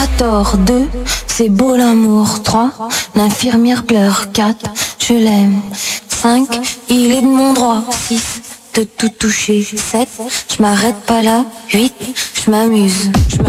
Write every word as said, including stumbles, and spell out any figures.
Tort deux, c'est beau l'amour trois, l'infirmière pleure quatre, je l'aime cinq, il est de mon droit six, de tout toucher sept, je m'arrête pas là huit, je m'amuse.